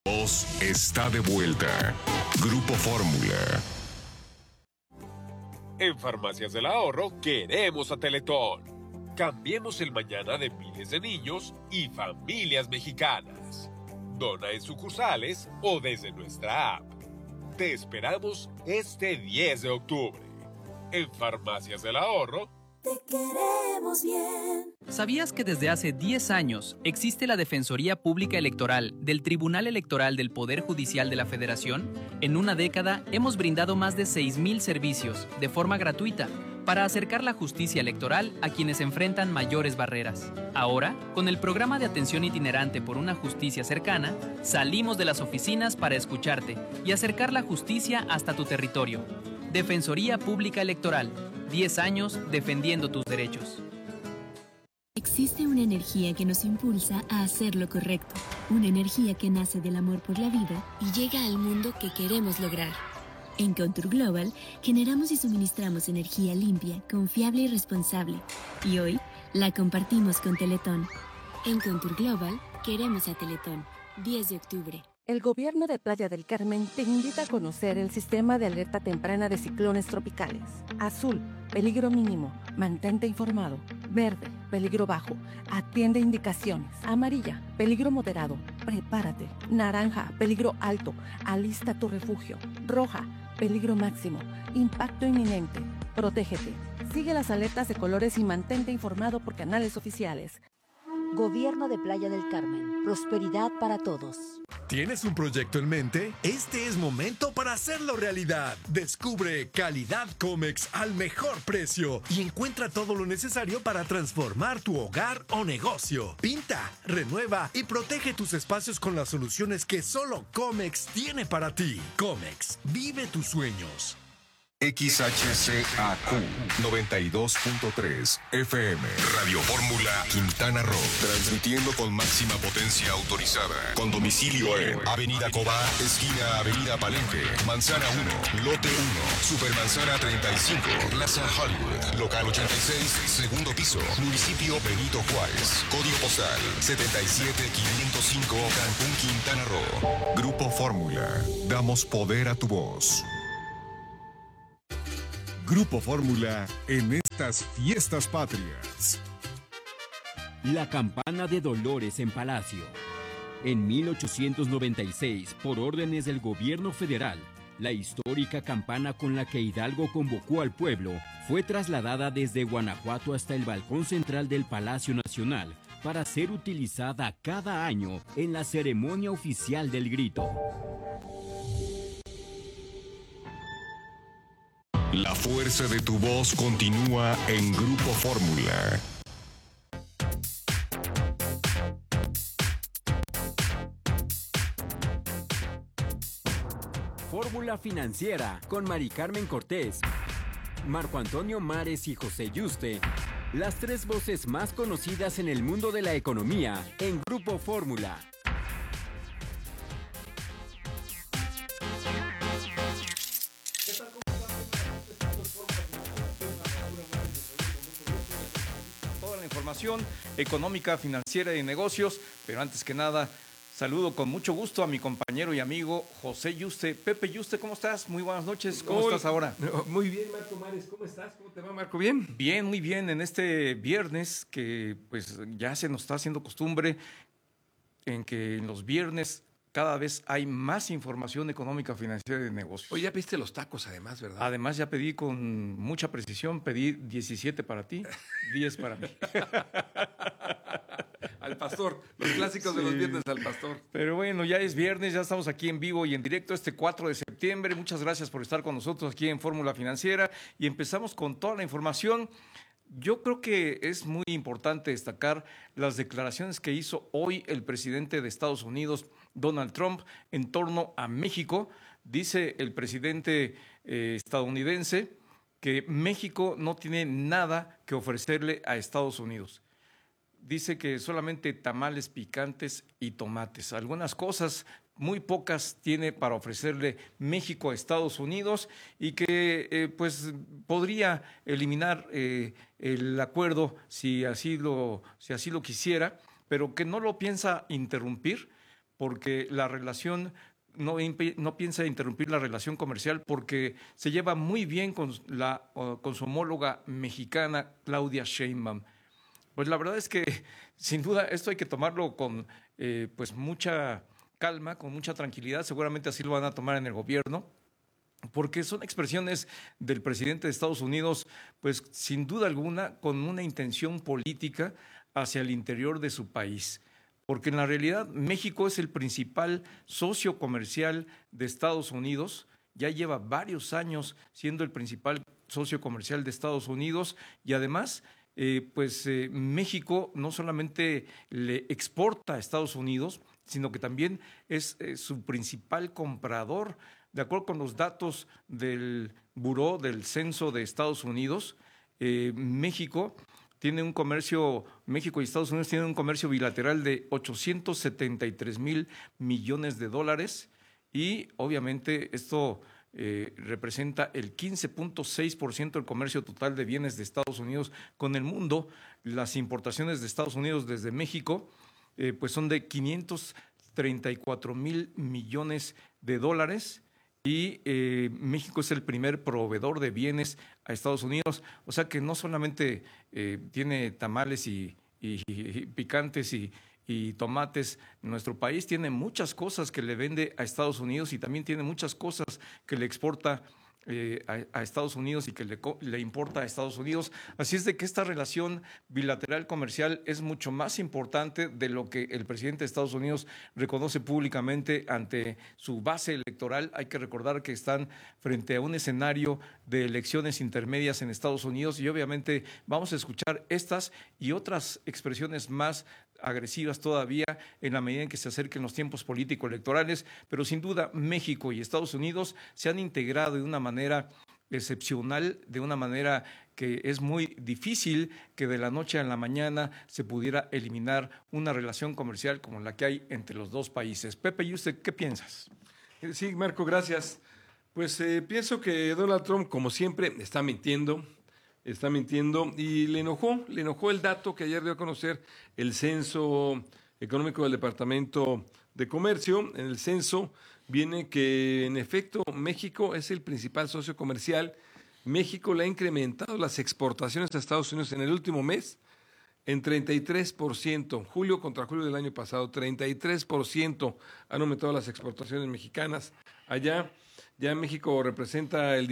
Voz está de vuelta. Grupo Fórmula. En Farmacias del Ahorro queremos a Teletón. Cambiemos el mañana de miles de niños y familias mexicanas. Dona en sucursales o desde nuestra app. Te esperamos este 10 de octubre. En Farmacias del Ahorro. Te queremos bien. ¿Sabías que desde hace 10 años existe la Defensoría Pública Electoral del Tribunal Electoral del Poder Judicial de la Federación? En una década hemos brindado más de 6,000 servicios de forma gratuita para acercar la justicia electoral a quienes enfrentan mayores barreras. Ahora, con el programa de atención itinerante por una justicia cercana, salimos de las oficinas para escucharte y acercar la justicia hasta tu territorio. Defensoría Pública Electoral. 10 años defendiendo tus derechos. Existe una energía que nos impulsa a hacer lo correcto. Una energía que nace del amor por la vida y llega al mundo que queremos lograr. En Contour Global generamos y suministramos energía limpia, confiable y responsable. Y hoy la compartimos con Teletón. En Contour Global queremos a Teletón. 10 de octubre. El gobierno de Playa del Carmen te invita a conocer el sistema de alerta temprana de ciclones tropicales. Azul, peligro mínimo, mantente informado. Verde, peligro bajo, atiende indicaciones. Amarilla, peligro moderado, prepárate. Naranja, peligro alto, alista tu refugio. Roja, peligro máximo, impacto inminente, protégete. Sigue las alertas de colores y mantente informado por canales oficiales. Gobierno de Playa del Carmen. Prosperidad para todos. ¿Tienes un proyecto en mente? Este es momento para hacerlo realidad. Descubre Calidad Comex al mejor precio y encuentra todo lo necesario para transformar tu hogar o negocio. Pinta, renueva y protege tus espacios con las soluciones que solo Comex tiene para ti. Comex, vive tus sueños. XHCAQ 92.3 FM Radio Fórmula Quintana Roo, transmitiendo con máxima potencia autorizada, con domicilio en Avenida Cobá, esquina Avenida Palenque, Manzana 1, Lote 1, Supermanzana 35, Plaza Hollywood, Local 86, segundo piso, Municipio Benito Juárez, Código Postal 77505, Cancún, Quintana Roo. Grupo Fórmula, damos poder a tu voz. Grupo Fórmula en estas fiestas patrias. La campana de Dolores en Palacio. En 1896, por órdenes del gobierno federal, la histórica campana con la que Hidalgo convocó al pueblo fue trasladada desde Guanajuato hasta el balcón central del Palacio Nacional para ser utilizada cada año en la ceremonia oficial del grito. La fuerza de tu voz continúa en Grupo Fórmula. Fórmula Financiera con Mari Carmen Cortés, Marco Antonio Mares y José Yuste. Las tres voces más conocidas en el mundo de la economía en Grupo Fórmula. Información económica, financiera y de negocios, pero antes que nada saludo con mucho gusto a mi compañero y amigo José Yuste. Pepe Yuste, ¿cómo estás? Muy buenas noches, ¿cómo estás ahora? Muy bien, Marco Mares, ¿cómo estás? ¿Cómo te va, Marco? ¿Bien? Bien, muy bien, en este viernes que pues ya se nos está haciendo costumbre en que en los viernes cada vez hay más información económica, financiera y de negocios. Hoy ya viste los tacos además, ¿verdad? Además ya pedí con mucha precisión, pedí 17 para ti, 10 para mí. Al pastor, los clásicos de los viernes al pastor. Pero bueno, ya es viernes, ya estamos aquí en vivo y en directo este 4 de septiembre. Muchas gracias por estar con nosotros aquí en Fórmula Financiera y empezamos con toda la información. Yo creo que es muy importante destacar las declaraciones que hizo hoy el presidente de Estados Unidos, Donald Trump, en torno a México. Dice el presidente estadounidense que México no tiene nada que ofrecerle a Estados Unidos. Dice que solamente tamales picantes y tomates. Algunas cosas, muy pocas, tiene para ofrecerle México a Estados Unidos y que pues podría eliminar el acuerdo si así lo quisiera, pero que no lo piensa interrumpir porque la relación no piensa interrumpir la relación comercial porque se lleva muy bien con su homóloga mexicana, Claudia Sheinbaum. Pues la verdad es que, sin duda, esto hay que tomarlo con pues mucha calma, con mucha tranquilidad. Seguramente así lo van a tomar en el gobierno, porque son expresiones del presidente de Estados Unidos, pues sin duda alguna, con una intención política hacia el interior de su país. Porque en la realidad México es el principal socio comercial de Estados Unidos, ya lleva varios años siendo el principal socio comercial de Estados Unidos y además México no solamente le exporta a Estados Unidos, sino que también es su principal comprador. De acuerdo con los datos del Buró del Censo de Estados Unidos, México y Estados Unidos tienen un comercio bilateral de 873,000 millones de dólares y obviamente esto representa el 15.6% del comercio total de bienes de Estados Unidos con el mundo. Las importaciones de Estados Unidos desde México pues son de 534,000 millones de dólares y México es el primer proveedor de bienes a Estados Unidos, o sea que no solamente tiene tamales y picantes y tomates. Nuestro país tiene muchas cosas que le vende a Estados Unidos y también tiene muchas cosas que le exporta a Estados Unidos y que le importa a Estados Unidos. Así es de que esta relación bilateral comercial es mucho más importante de lo que el presidente de Estados Unidos reconoce públicamente ante su base electoral. Hay que recordar que están frente a un escenario de elecciones intermedias en Estados Unidos y obviamente vamos a escuchar estas y otras expresiones más agresivas todavía en la medida en que se acerquen los tiempos político-electorales, pero sin duda México y Estados Unidos se han integrado de una manera excepcional, de una manera que es muy difícil que de la noche a la mañana se pudiera eliminar una relación comercial como la que hay entre los dos países. Pepe, ¿y usted qué piensas? Sí, Marco, gracias. Pues pienso que Donald Trump, como siempre, está mintiendo y le enojó el dato que ayer dio a conocer el Censo Económico del Departamento de Comercio. En el censo viene que, en efecto, México es el principal socio comercial. México le ha incrementado las exportaciones a Estados Unidos en el último mes en 33%, julio contra julio del año pasado, 33% han aumentado las exportaciones mexicanas. Allá ya México representa el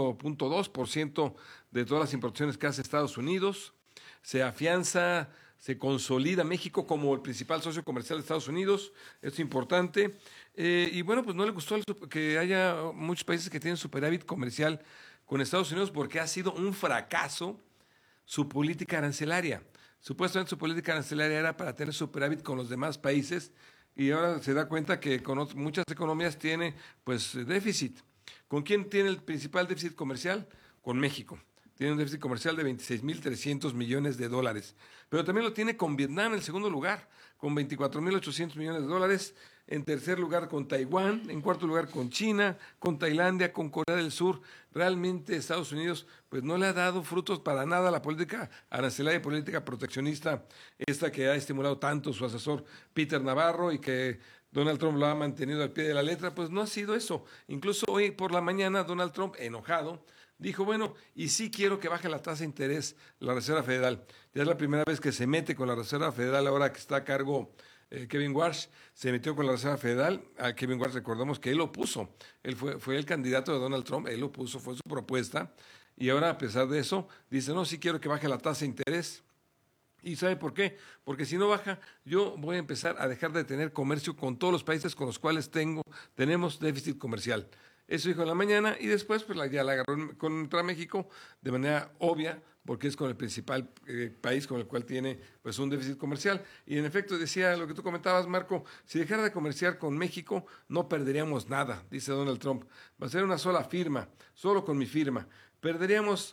18.2% de todas las importaciones que hace Estados Unidos. Se afianza, se consolida México como el principal socio comercial de Estados Unidos. Esto es importante. Y bueno, pues no le gustó que haya muchos países que tienen superávit comercial con Estados Unidos porque ha sido un fracaso su política arancelaria. Supuestamente su política arancelaria era para tener superávit con los demás países y ahora se da cuenta que con muchas economías tiene pues déficit. ¿Con quién tiene el principal déficit comercial? Con México. Tiene un déficit comercial de 26,300 millones de dólares. Pero también lo tiene con Vietnam en el segundo lugar, con 24,800 millones de dólares. En tercer lugar con Taiwán, en cuarto lugar con China, con Tailandia, con Corea del Sur. Realmente Estados Unidos pues no le ha dado frutos para nada a la política arancelaria y política proteccionista, esta que ha estimulado tanto su asesor Peter Navarro y que Donald Trump lo ha mantenido al pie de la letra, pues no ha sido eso. Incluso hoy por la mañana Donald Trump, enojado, dijo, bueno, y sí quiero que baje la tasa de interés la Reserva Federal. Ya es la primera vez que se mete con la Reserva Federal ahora que está a cargo Kevin Warsh, se metió con la Reserva Federal. A Kevin Warsh recordemos que él lo puso, él fue el candidato de Donald Trump, él lo puso, fue su propuesta, y ahora a pesar de eso, dice, no, sí quiero que baje la tasa de interés. ¿Y sabe por qué? Porque si no baja, yo voy a empezar a dejar de tener comercio con todos los países con los cuales tenemos déficit comercial. Eso dijo en la mañana y después pues ya la agarró contra México de manera obvia porque es con el principal país con el cual tiene pues un déficit comercial. Y en efecto decía lo que tú comentabas, Marco, si dejara de comerciar con México no perderíamos nada, dice Donald Trump. Va a ser una sola firma, solo con mi firma. Perdemos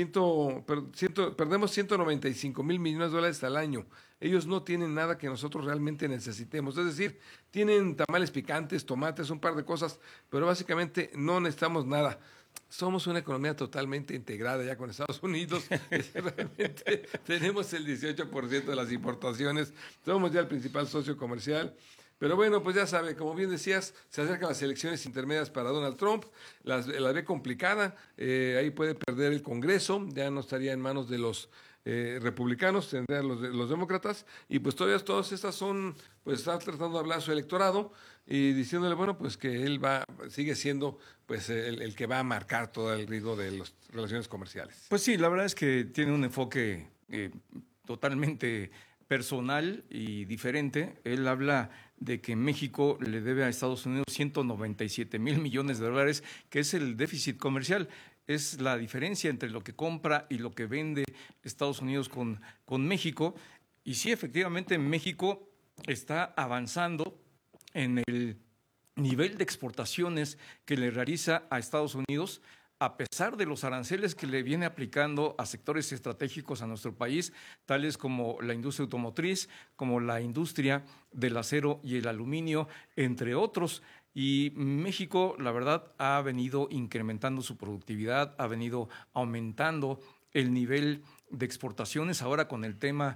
195,000 millones de dólares al año. Ellos no tienen nada que nosotros realmente necesitemos. Es decir, tienen tamales picantes, tomates, un par de cosas, pero básicamente no necesitamos nada. Somos una economía totalmente integrada ya con Estados Unidos. Realmente tenemos el 18% de las importaciones. Somos ya el principal socio comercial. Pero bueno, pues ya sabe, como bien decías, se acercan las elecciones intermedias para Donald Trump, la ve complicada, ahí puede perder el Congreso, ya no estaría en manos de los republicanos, tendrían los demócratas, y pues todavía todas estas son, pues está tratando de hablar a su electorado y diciéndole, bueno, pues que él sigue siendo pues el que va a marcar todo el ritmo de las relaciones comerciales. Pues sí, la verdad es que tiene un enfoque totalmente personal y diferente. Él habla de que México le debe a Estados Unidos 197,000 millones de dólares, que es el déficit comercial. Es la diferencia entre lo que compra y lo que vende Estados Unidos con México. Y sí, efectivamente, México está avanzando en el nivel de exportaciones que le realiza a Estados Unidos, a pesar de los aranceles que le viene aplicando a sectores estratégicos a nuestro país, tales como la industria automotriz, como la industria del acero y el aluminio, entre otros. Y México, la verdad, ha venido incrementando su productividad, ha venido aumentando el nivel de exportaciones. Ahora con el tema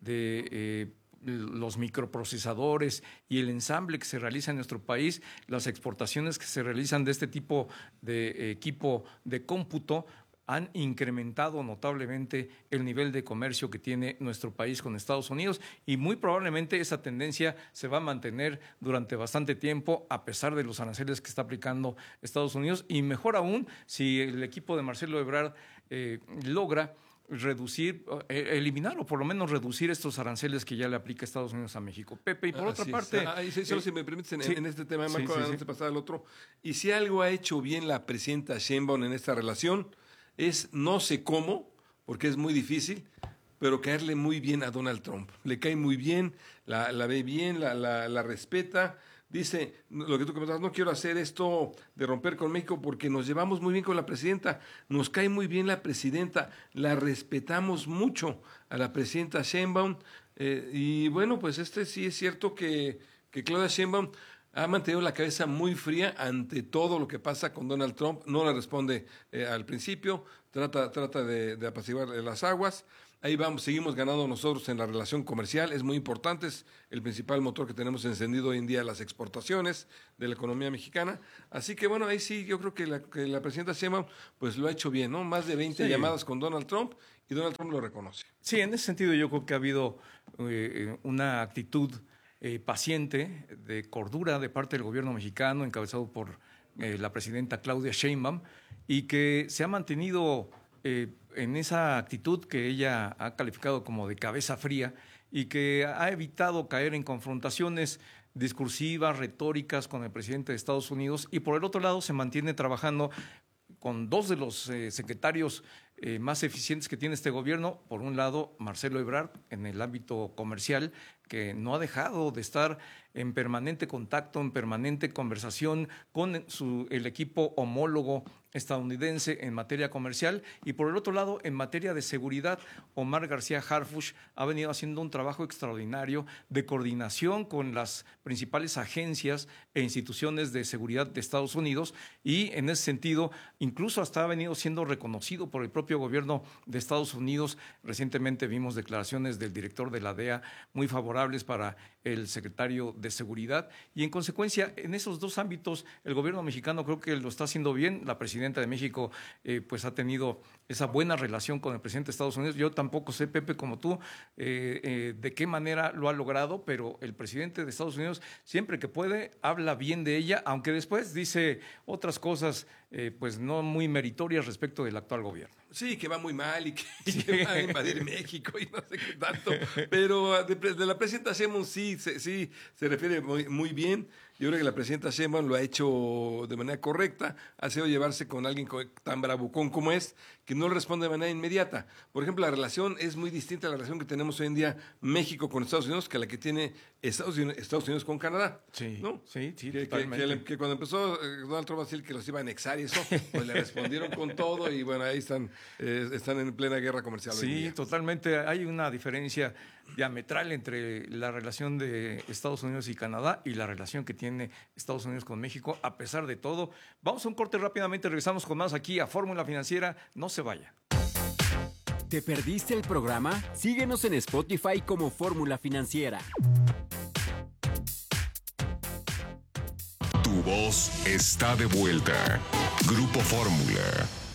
de los microprocesadores y el ensamble que se realiza en nuestro país, las exportaciones que se realizan de este tipo de equipo de cómputo han incrementado notablemente el nivel de comercio que tiene nuestro país con Estados Unidos, y muy probablemente esa tendencia se va a mantener durante bastante tiempo a pesar de los aranceles que está aplicando Estados Unidos, y mejor aún si el equipo de Marcelo Ebrard logra reducir, eliminar o por lo menos reducir estos aranceles que ya le aplica Estados Unidos a México. Pepe, y por otra parte... solo si me permites en este tema, Marco, antes de pasar al otro, y si algo ha hecho bien la presidenta Sheinbaum en esta relación, es no sé cómo, porque es muy difícil, pero caerle muy bien a Donald Trump. Le cae muy bien, la ve bien, la respeta. Dice, lo que tú comentabas, no quiero hacer esto de romper con México porque nos llevamos muy bien con la presidenta, nos cae muy bien la presidenta, la respetamos mucho a la presidenta Sheinbaum, y bueno, pues sí es cierto que Claudia Sheinbaum ha mantenido la cabeza muy fría ante todo lo que pasa con Donald Trump, no le responde al principio, trata de apaciguar las aguas. Ahí vamos, seguimos ganando nosotros en la relación comercial, es muy importante, es el principal motor que tenemos encendido hoy en día, las exportaciones de la economía mexicana. Así que bueno, ahí sí, yo creo que la presidenta Sheinbaum pues lo ha hecho bien, ¿no? Más de 20 llamadas con Donald Trump y Donald Trump lo reconoce. Sí, en ese sentido yo creo que ha habido una actitud paciente, de cordura de parte del gobierno mexicano, encabezado por la presidenta Claudia Sheinbaum, y que se ha mantenido en esa actitud que ella ha calificado como de cabeza fría y que ha evitado caer en confrontaciones discursivas, retóricas con el presidente de Estados Unidos, y por el otro lado se mantiene trabajando con dos de los secretarios más eficientes que tiene este gobierno. Por un lado, Marcelo Ebrard, en el ámbito comercial, que no ha dejado de estar en permanente contacto, en permanente conversación con el equipo homólogo estadounidense en materia comercial. Y por el otro lado, en materia de seguridad, Omar García Harfuch ha venido haciendo un trabajo extraordinario de coordinación con las principales agencias e instituciones de seguridad de Estados Unidos, y en ese sentido incluso hasta ha venido siendo reconocido por el propio gobierno de Estados Unidos. Recientemente vimos declaraciones del director de la DEA muy favorables para el secretario de Seguridad, y en consecuencia en esos dos ámbitos el gobierno mexicano creo que lo está haciendo bien. La presidenta de México pues ha tenido esa buena relación con el presidente de Estados Unidos. Yo tampoco sé, Pepe, como tú, de qué manera lo ha logrado, pero el presidente de Estados Unidos siempre que puede habla bien de ella, aunque después dice otras cosas pues no muy meritorias respecto del actual gobierno. Sí, que va muy mal y que va a invadir México y no sé qué tanto, pero de la presidenta Sheinbaum sí se refiere muy bien. Yo creo que la presidenta Sheinbaum lo ha hecho de manera correcta, ha sido llevarse con alguien tan bravucón como es, que no le responde de manera inmediata. Por ejemplo, la relación es muy distinta a la relación que tenemos hoy en día México con Estados Unidos que la que tiene Estados Unidos con Canadá. Sí, ¿no? Sí, totalmente. Que cuando empezó Donald Trump a decir que los iba a anexar y eso, pues le respondieron con todo, y bueno, ahí están en plena guerra comercial. Sí, totalmente. Hay una diferencia diametral entre la relación de Estados Unidos y Canadá y la relación que tiene Estados Unidos con México, a pesar de todo. Vamos a un corte rápidamente, regresamos con más aquí a Fórmula Financiera. No se vaya. ¿Te perdiste el programa? Síguenos en Spotify como Fórmula Financiera. Tu voz está de vuelta. Grupo Fórmula.